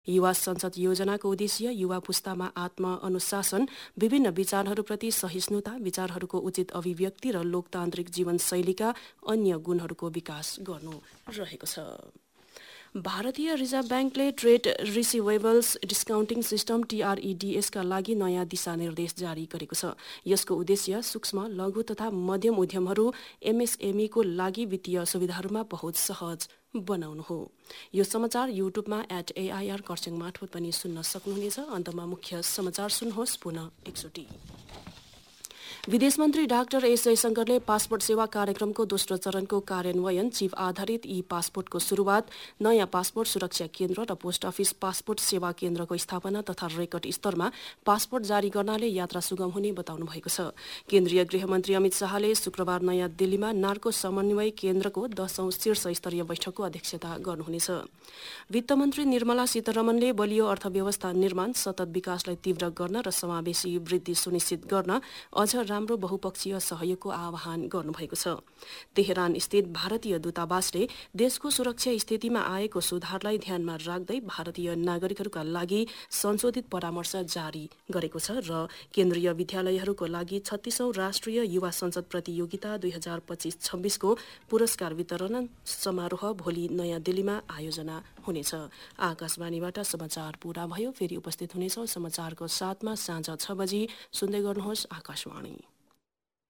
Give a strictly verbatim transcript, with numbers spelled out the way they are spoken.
युवा संसद योजनाको उद्देश्य युवा पुस्तामा आत्म-अनुशासन, विभिन्न विचारहरूप्रति सहिष्णुता, विचारहरूको उचित अभिव्यक्ति र लोकतान्त्रिक जीवनशैलीका अन्य गुणहरूको विकास गर्नु रहेको छ। भारतीय रिजर्भ ब्याङ्कले ट्रेड रिसिभेबल्स डिस्काउन्टिङ सिस्टम टीआरईडीएसका लागि नयाँ दिशानिर्देश जारी गरेको छ। यसको उद्देश्य सूक्ष्म, लघु तथा मध्यम उद्यमहरू एमएसएमईको लागि वित्तीय सुविधाहरूमा पहुँच सहज बनाउनु हो। यो समाचार युट्युबमा एट एआइआर खरसाङ मार्फत पनि सुन्न सक्नुहुनेछ। अन्तमा मुख्य समाचार सुन्नुहोस् पुनः एकचोटि। विदेश मन्त्री डाक्टर एस जयशंकरले पासपोर्ट सेवा कार्यक्रमको दोस्रो चरणको कार्यान्वयन, चिप आधारित ई पासपोर्टको सुरुवात, नयाँ पासपोर्ट सुरक्षा केन्द्र र पोस्ट अफिस पासपोर्ट सेवा केन्द्रको स्थापना तथा रेकर्ड स्तरमा पासपोर्ट जारी गर्नाले यात्रा सुगम हुने बताउनु भएको छ। केन्द्रीय गृहमन्त्री अमित शाहले शुक्रबार नयाँ दिल्लीमा नार्को समन्वय केन्द्रको दशौं शीर्ष स्तरीय बैठकको अध्यक्षता गर्नुहुनेछ। वित्त मन्त्री निर्मला सीतारमणले बलियो अर्थव्यवस्था निर्माण, सतत विकासलाई तीव्र गर्न र समावेशी वृद्धि सुनिश्चित गर्न अझ राम्रो बहुपक्षीय सहयोगको आह्वान गर्नुभएको छ। तेहरान स्थित भारतीय दूतावासले देशको सुरक्षा स्थितिमा आएको सुधारलाई ध्यानमा राख्दै भारतीय नागरिकहरूका लागि संशोधित परामर्श जारी गरेको छ र केन्द्रीय विद्यालयहरूको लागि छत्तीसौं राष्ट्रिय युवा संसद प्रतियोगिता दुई हजार पच्चीस छब्बीसको पुरस्कार वितरण समारोह भोलि नयाँ दिल्लीमा आयोजना हुनेछ। आकाशवाणीबाट समाचार पूरा भयो। फेरि उपस्थित हुनेछौं समाचारको साथमा साँझ छ बजी। सुन्दै गर्नुहोस् आकाशवाणी।